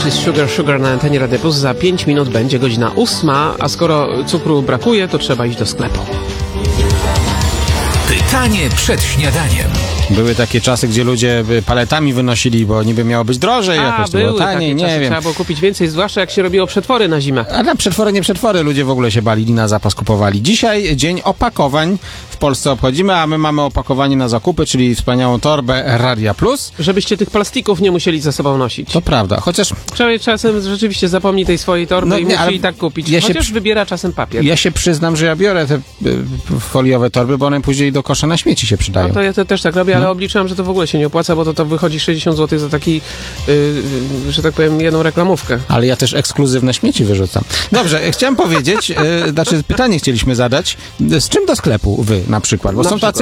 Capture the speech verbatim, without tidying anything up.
Oasis Sugar Sugar na antenie Radia Plus. Za pięć minut będzie godzina ósma, a skoro cukru brakuje, to trzeba iść do sklepu. Pytanie przed śniadaniem. Były takie czasy, gdzie ludzie paletami wynosili, bo niby miało być drożej, A, jakoś to były było taniej, takie nie czasy, wiem. trzeba było kupić więcej, zwłaszcza jak się robiło przetwory na zimę. A na przetwory, nie przetwory, ludzie w ogóle się balili, na zapas kupowali. Dzisiaj dzień opakowań w Polsce obchodzimy, a my mamy opakowanie na zakupy, czyli wspaniałą torbę Radia Plus. Żebyście tych plastików nie musieli ze sobą nosić. To prawda, chociaż... Człowiek czasem rzeczywiście zapomni tej swojej torby No i nie, ale musi i tak kupić, ja się chociaż przy- wybiera czasem papier. Ja się przyznam, że ja biorę te y, foliowe torby, bo one później do kosza na śmieci się przydają. No to ja to też tak robię, ale No. obliczyłem, że to w ogóle się nie opłaca, bo to, to wychodzi sześćdziesiąt złotych za taki, yy, yy, że tak powiem, jedną reklamówkę. Ale ja też ekskluzywne śmieci wyrzucam. Dobrze, chciałem powiedzieć, y, znaczy pytanie chcieliśmy zadać, z czym do sklepu wy na przykład? Bo Na są przykład. tacy,